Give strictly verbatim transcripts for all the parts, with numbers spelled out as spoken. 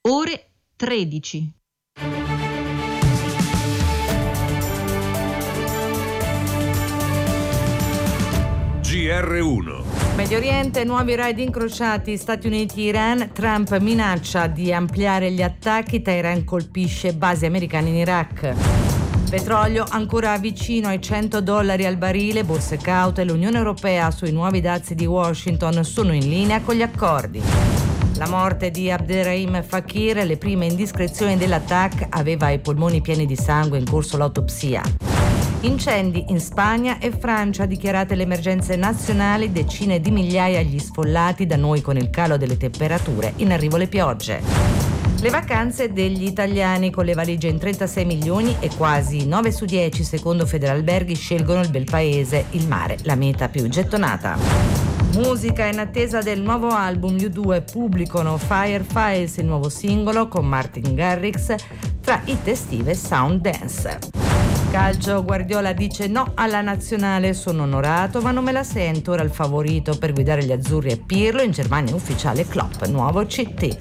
ore tredici. G R uno. Medio Oriente, nuovi raid incrociati Stati Uniti-Iran, Trump minaccia di ampliare gli attacchi, Teheran colpisce basi americane in Iraq. Petrolio ancora vicino ai cento dollari al barile, borse caute, l'Unione Europea sui nuovi dazi di Washington sono in linea con gli accordi. La morte di Abderrahim Fakir, le prime indiscrezioni dell'attacco, aveva i polmoni pieni di sangue, in corso l'autopsia. Incendi in Spagna e Francia, dichiarate le emergenze nazionali, decine di migliaia gli sfollati, da noi con il calo delle temperature, in arrivo le piogge. Le vacanze degli italiani, con le valigie in trentasei milioni e quasi nove su dieci, secondo Federalberghi, scelgono il bel paese, il mare, la meta più gettonata. Musica in attesa del nuovo album, gli U due pubblicano Firefiles, il nuovo singolo con Martin Garrix, tra hit estive e sound dance. Calcio, Guardiola dice no alla nazionale, sono onorato ma non me la sento, ora il favorito per guidare gli azzurri è Pirlo, in Germania è ufficiale Klopp, nuovo C T.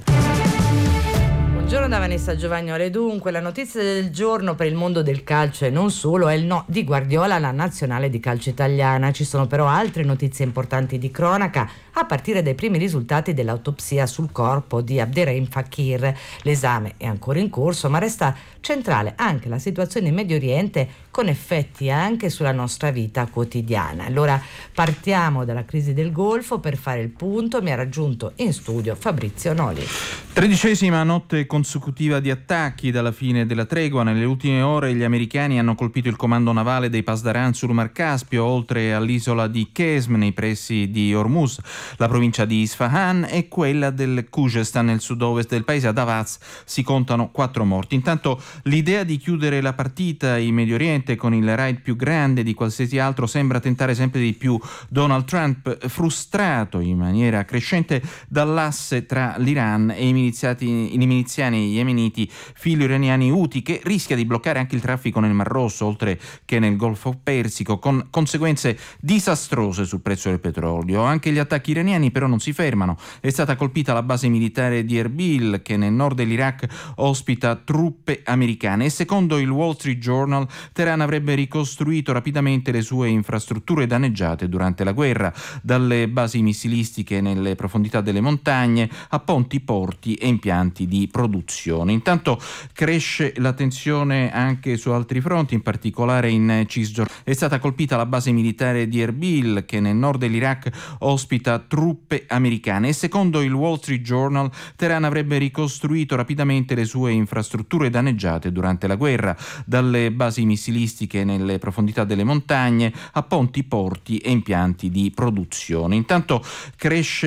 Buongiorno da Vanessa Giovagnole. Dunque, la notizia del giorno per il mondo del calcio e non solo è il no di Guardiola alla nazionale di calcio italiana. Ci sono però altre notizie importanti di cronaca, a partire dai primi risultati dell'autopsia sul corpo di Abderrahim Fakir. L'esame è ancora in corso, ma resta centrale anche la situazione in Medio Oriente, con effetti anche sulla nostra vita quotidiana. Allora partiamo dalla crisi del Golfo per fare il punto. Mi ha raggiunto in studio Fabrizio Noli. Tredicesima notte consecutiva di attacchi dalla fine della tregua. Nelle ultime ore gli americani hanno colpito il comando navale dei Pasdaran sul Mar Caspio, oltre all'isola di Kesm nei pressi di Hormuz, la provincia di Isfahan e quella del Khuzestan nel sud-ovest del paese. Ad Avaz si contano quattro morti. Intanto l'idea di chiudere la partita in Medio Oriente con il raid più grande di qualsiasi altro sembra tentare sempre di più Donald Trump, frustrato in maniera crescente dall'asse tra l'Iran e i miliziati, i miliziani yemeniti filo-iraniani Houthi, che rischia di bloccare anche il traffico nel Mar Rosso, oltre che nel Golfo Persico, con conseguenze disastrose sul prezzo del petrolio. Anche gli attacchi iraniani però non si fermano. È stata colpita la base militare di Erbil, che nel nord dell'Iraq ospita truppe americane, e secondo il Wall Street Journal Teheran avrebbe ricostruito rapidamente le sue infrastrutture danneggiate durante la guerra, dalle basi missilistiche nelle profondità delle montagne a ponti, porti e impianti di produzione. Intanto cresce la tensione anche su altri fronti, in particolare in Cisgiordania. È stata colpita la base militare di Erbil, che nel nord dell'Iraq ospita truppe americane, e secondo il Wall Street Journal Teheran avrebbe ricostruito rapidamente le sue infrastrutture danneggiate durante la guerra, dalle basi missilistiche nelle profondità delle montagne a ponti, porti e impianti di produzione. Intanto cresce